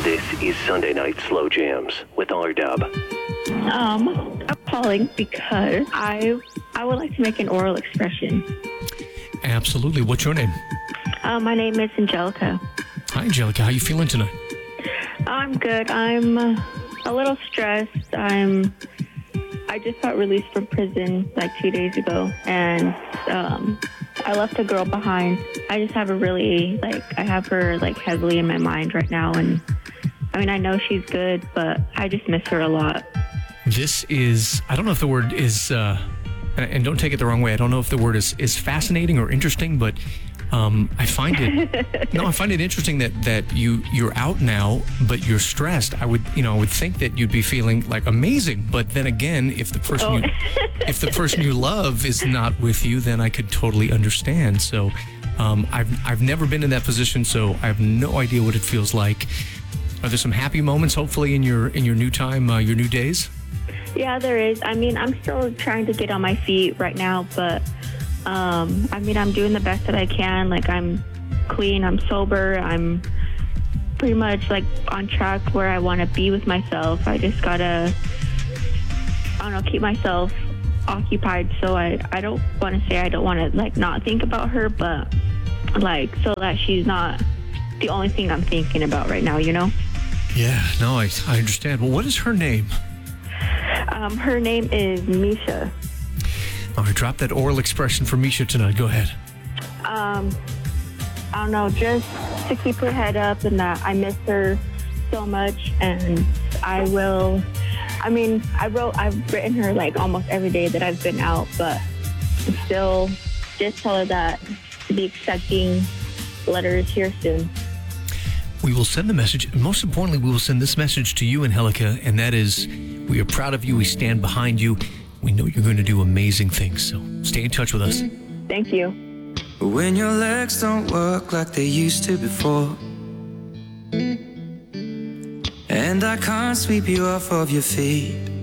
This is Sunday Night Slow Jams with R-Dub. I'm calling because I would like to make an oral expression. Absolutely. What's your name? My name is Angelica. Hi, Angelica. How you feeling tonight? I'm good. I'm a little stressed. I just got released from prison like 2 days ago, and I left a girl behind. I just have I have her heavily in my mind right now, and I mean, I know she's good, but I just miss her a lot. This is, I don't know if the word is, and don't take it the wrong way, I don't know if the word is fascinating or interesting, but I find it interesting that you're out now, but you're stressed. I would think that you'd be feeling like amazing, but then again, if the person you love is not with you, then I could totally understand. So I've never been in that position, so I have no idea what it feels like. Are there some happy moments, hopefully, in your new time, your new days? Yeah, there is. I mean, I'm still trying to get on my feet right now, but I'm doing the best that I can. Like, I'm clean, I'm sober, I'm pretty much on track where I want to be with myself. I just gotta, keep myself occupied. So I don't want to say I don't want to not think about her, but so that she's not the only thing I'm thinking about right now, Yeah, no, I understand. Well, what is her name? Her name is Misha. All right, drop that oral expression for Misha tonight. Go ahead. I don't know, just to keep her head up, and that I miss her so much, and I've written her almost every day that I've been out, but still just tell her that to be expecting letters here soon. We will send the message. Most importantly, we will send this message to you, Angelica, and that is, we are proud of you. We stand behind you. We know you're going to do amazing things, so stay in touch with us. Thank you. When your legs don't work like they used to before, and I can't sweep you off of your feet,